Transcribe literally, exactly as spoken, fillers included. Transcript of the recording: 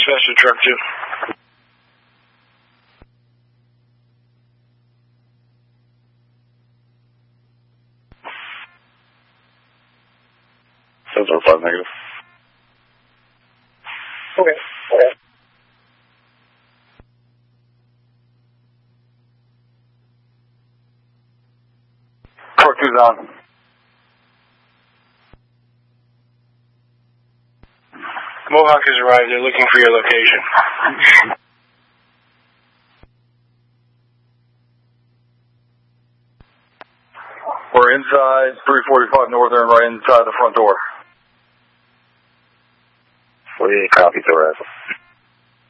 Dispatch to truck two. seven zero five negative. Okay. Okay. Truck two's on. Mohawk has arrived. They're looking for your location. We're inside three forty-five Northern, right inside the front door. forty-eight copies, the rest.